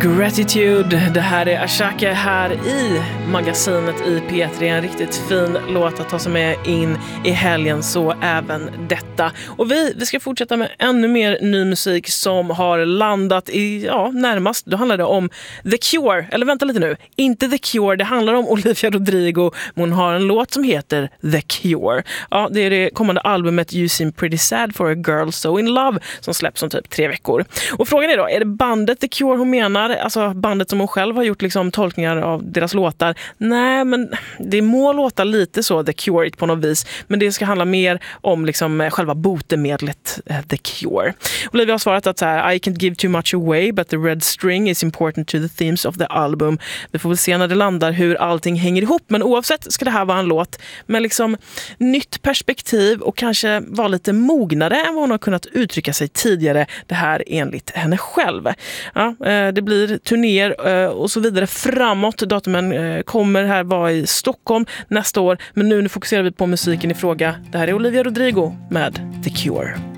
Gratitude, det här är Ashaka här i magasinet i P3. En riktigt fin låt att ta sig med in i helgen, så även detta. Och vi ska fortsätta med ännu mer ny musik som har landat i, närmast. Då handlar det om The Cure, eller vänta lite nu, inte The Cure, det handlar om Olivia Rodrigo. Hon har en låt som heter The Cure. Ja, det är det kommande albumet You Seem Pretty Sad for a Girl So In Love som släpps om typ 3 veckor. Och frågan är då, är det bandet The Cure hon menar? Alltså bandet som hon själv har gjort liksom tolkningar av deras låtar? Nej, men det må låta lite så The Cure på något vis, men det ska handla mer om liksom själva botemedlet The Cure. Olivia har svarat att så här, I can't give too much away, but the red string is important to the themes of the album. Vi får väl se när det landar hur allting hänger ihop, men oavsett ska det här vara en låt med liksom nytt perspektiv och kanske vara lite mognare än vad hon har kunnat uttrycka sig tidigare, det här enligt henne själv. Ja, det blir turnéer och så vidare framåt. Datumen kommer här vara i Stockholm nästa år, men nu fokuserar vi på musiken i fråga. Det här är Olivia Rodrigo med The Cure.